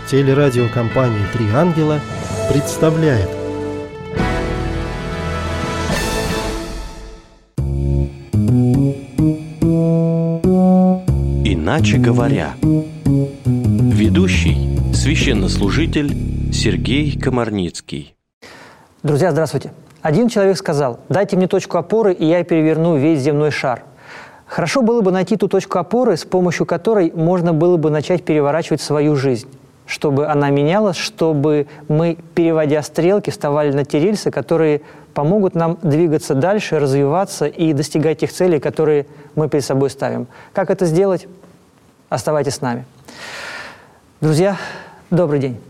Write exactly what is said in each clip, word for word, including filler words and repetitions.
Телерадиокомпания «Три ангела» представляет. Иначе говоря. Ведущий – священнослужитель Сергей Комарницкий. Друзья, здравствуйте. Один человек сказал: «Дайте мне точку опоры, и я переверну весь земной шар». Хорошо было бы найти ту точку опоры, с помощью которой можно было бы начать переворачивать свою жизнь, чтобы она менялась, чтобы мы, переводя стрелки, вставали на те рельсы, которые помогут нам двигаться дальше, развиваться и достигать тех целей, которые мы перед собой ставим. Как это сделать? Оставайтесь с нами. Друзья, добрый день.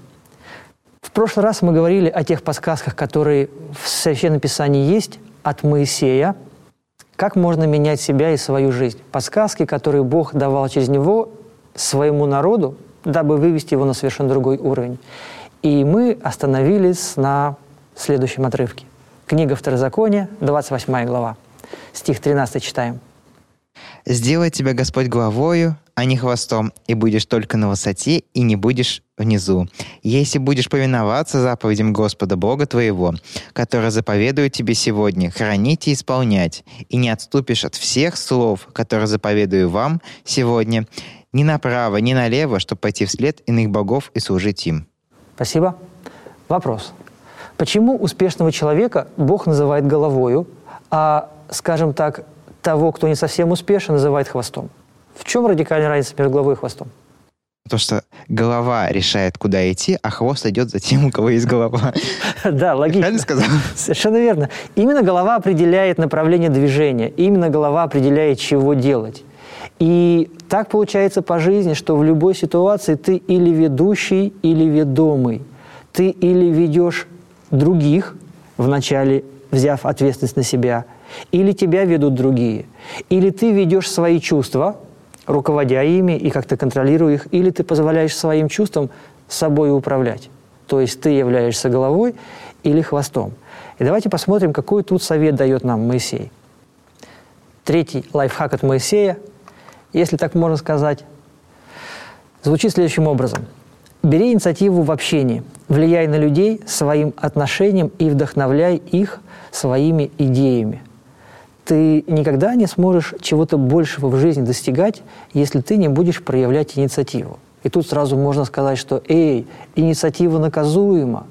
В прошлый раз мы говорили о тех подсказках, которые в Священном Писании есть, от Моисея, как можно менять себя и свою жизнь. Подсказки, которые Бог давал через него своему народу, дабы вывести его на совершенно другой уровень. И мы остановились на следующем отрывке. Книга Второзакония, двадцать восьмая глава. Стих тринадцатый читаем. «Сделает тебя Господь главою, а не хвостом, и будешь только на высоте, и не будешь внизу. Если будешь повиноваться заповедям Господа Бога твоего, которые заповедуют тебе сегодня, хранить и исполнять, и не отступишь от всех слов, которые заповедую вам сегодня, ни направо, ни налево, чтобы пойти вслед иных богов и служить им». Спасибо. Вопрос. Почему успешного человека Бог называет головою, а, скажем так, того, кто не совсем успешен, называет хвостом? В чем радикальная разница между головой и хвостом? То, что голова решает, куда идти, а хвост идет за тем, у кого есть голова. Да, логично. Правильно сказал? Совершенно верно. Именно голова определяет направление движения, именно голова определяет, чего делать. И так получается по жизни, что в любой ситуации ты или ведущий, или ведомый. Ты или ведешь других, вначале взяв ответственность на себя, или тебя ведут другие. Или ты ведешь свои чувства, руководя ими и как-то контролируя их, или ты позволяешь своим чувствам собой управлять. То есть ты являешься головой или хвостом. И давайте посмотрим, какой тут совет дает нам Моисей. Третий лайфхак от Моисея, если так можно сказать, звучит следующим образом. Бери инициативу в общении, влияй на людей своим отношением и вдохновляй их своими идеями. Ты никогда не сможешь чего-то большего в жизни достигать, если ты не будешь проявлять инициативу. И тут сразу можно сказать, что «Эй, инициатива наказуема».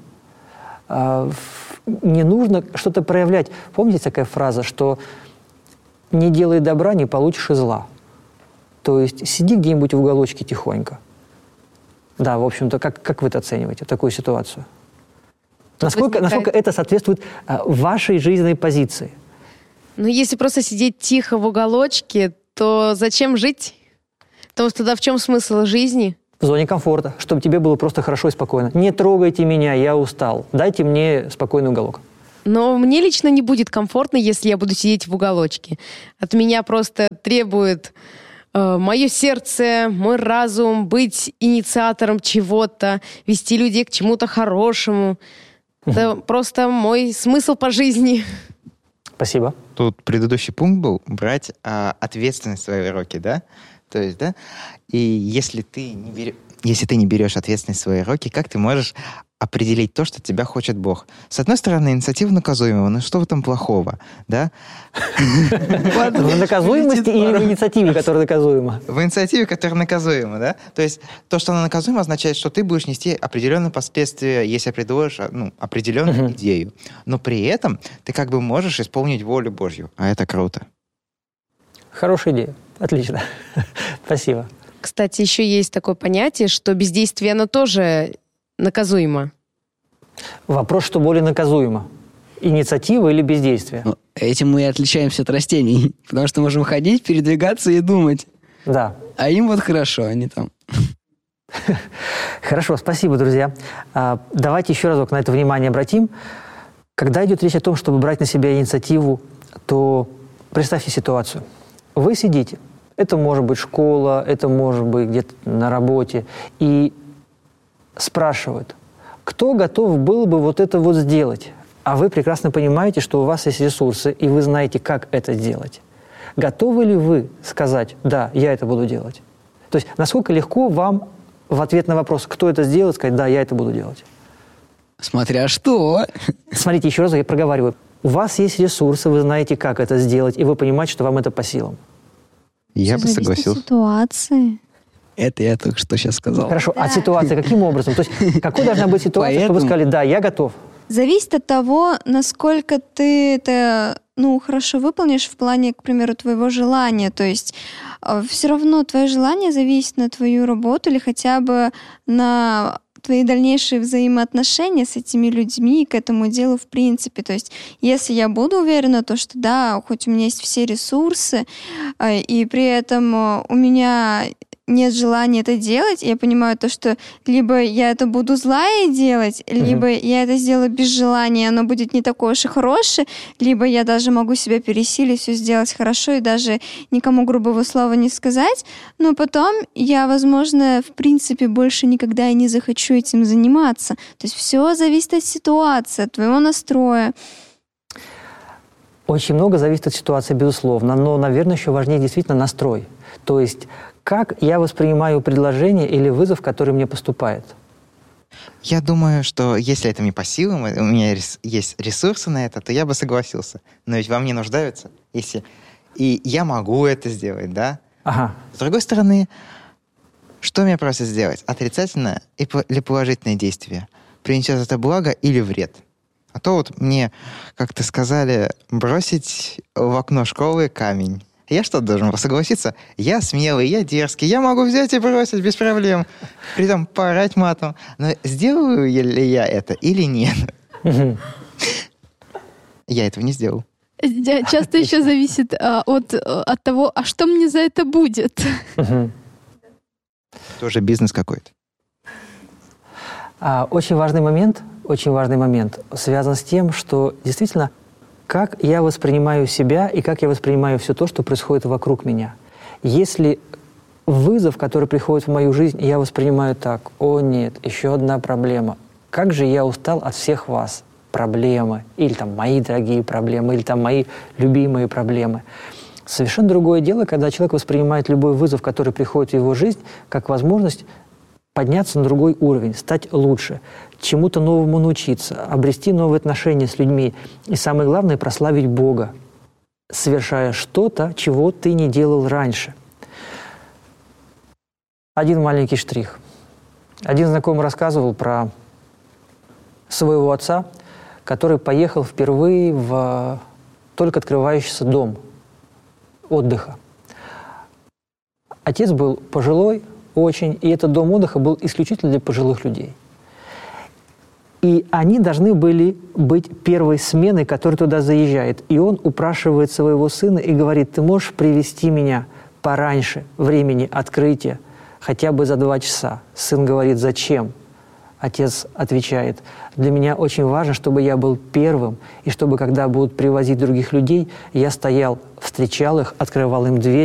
А, не нужно что-то проявлять. Помните такая фраза, что «не делай добра, не получишь и зла». То есть сиди где-нибудь в уголочке тихонько. Да, в общем-то, как, как вы это оцениваете, такую ситуацию? Насколько, возникает... насколько это соответствует а, вашей жизненной позиции? Ну, если просто сидеть тихо в уголочке, то зачем жить? Потому что тогда в чем смысл жизни? В зоне комфорта, чтобы тебе было просто хорошо и спокойно. Не трогайте меня, я устал. Дайте мне спокойный уголок. Но мне лично не будет комфортно, если я буду сидеть в уголочке. От меня просто требует э, мое сердце, мой разум, быть инициатором чего-то, вести людей к чему-то хорошему. Это просто мой смысл по жизни. Спасибо. Тут предыдущий пункт был брать а, ответственность в свои руки, да? То есть, да? И если ты не берешь, если ты не берешь ответственность в свои руки, как ты можешь определить то, что от тебя хочет Бог? С одной стороны, инициатива наказуемого, но что в этом плохого, да? В наказуемости или в инициативе, которая наказуема? В инициативе, которая наказуема, да? То есть то, что она наказуема, означает, что ты будешь нести определенные последствия, если предложишь ну, определенную идею. Но при этом ты как бы можешь исполнить волю Божью. А это круто. Хорошая идея. Отлично. Спасибо. Кстати, еще есть такое понятие, что бездействие, оно тоже наказуемо. Вопрос, что более наказуемо. Инициатива или бездействие? Ну, этим мы и отличаемся от растений. Потому что можем ходить, передвигаться и думать. Да. А им вот хорошо, они там. Хорошо, спасибо, друзья. Давайте еще разок на это внимание обратим. Когда идет речь о том, чтобы брать на себя инициативу, то представьте ситуацию. Вы сидите. Это может быть школа, это может быть где-то на работе. И спрашивают, кто готов был бы вот это вот сделать? А вы прекрасно понимаете, что у вас есть ресурсы, и вы знаете, как это сделать. Готовы ли вы сказать, да, я это буду делать? То есть насколько легко вам в ответ на вопрос, кто это сделает, сказать, да, я это буду делать. Смотря что. Смотрите, еще раз я проговариваю. У вас есть ресурсы, вы знаете, как это сделать, и вы понимаете, что вам это по силам. Я бы Зависит от согласился. ситуации. Это я только что сейчас сказал. Хорошо, Да. от ситуации каким образом? То есть какой должна быть ситуация, чтобы вы Поэтому- сказали, да, я готов? Зависит от того, насколько ты это, ну, хорошо выполнишь в плане, к примеру, твоего желания. То есть все равно твое желание зависит на твою работу или хотя бы на твои дальнейшие взаимоотношения с этими людьми к этому делу в принципе. То есть если я буду уверена, то что да, хоть у меня есть все ресурсы, э, и при этом э, у меня нет желания это делать, я понимаю то, что либо я это буду злая делать, Мгм. либо я это сделаю без желания, оно будет не такое уж и хорошее, либо я даже могу себя пересилить, все сделать хорошо и даже никому грубого слова не сказать, но потом я, возможно, в принципе больше никогда и не захочу этим заниматься. То есть все зависит от ситуации, от твоего настроя. Очень много зависит от ситуации, безусловно, но, наверное, еще важнее действительно настрой. То есть как я воспринимаю предложение или вызов, который мне поступает. Я думаю, что если это мне по силам, и у меня рес- есть ресурсы на это, то я бы согласился. Но ведь во мне нуждаются, если... И я могу это сделать, да? Ага. С другой стороны, что меня просят сделать? Отрицательное и по- или положительное действие? Принесет это благо или вред? А то вот мне, как то сказали, бросить в окно школы камень. Я что должен согласиться? Я смелый, я дерзкий, я могу взять и бросить без проблем. При этом поорать матом. Но сделаю ли я это или нет? Мгм. Я этого не сделал. Дя- Часто еще зависит а, от, э, от того, а что мне за это будет. Мгм. Тоже бизнес какой-то. А, очень важный момент, очень важный момент связан с тем, что действительно, как я воспринимаю себя и как я воспринимаю все то, что происходит вокруг меня. Если вызов, который приходит в мою жизнь, я воспринимаю так: о нет, еще одна проблема. Как же я устал от всех вас. Проблемы, или там мои дорогие проблемы, или там мои любимые проблемы. Совершенно другое дело, когда человек воспринимает любой вызов, который приходит в его жизнь, как возможность подняться на другой уровень, стать лучше, чему-то новому научиться, обрести новые отношения с людьми и, самое главное, прославить Бога, совершая что-то, чего ты не делал раньше. Один маленький штрих. Один знакомый рассказывал про своего отца, который поехал впервые в только открывающийся дом отдыха. Отец был пожилой очень, и этот дом отдыха был исключительно для пожилых людей. И они должны были быть первой сменой, которая туда заезжает. И он упрашивает своего сына и говорит: ты можешь привести меня пораньше времени открытия, хотя бы за два часа. Сын говорит: зачем? Отец отвечает: для меня очень важно, чтобы я был первым, и чтобы, когда будут привозить других людей, я стоял, встречал их, открывал им дверь,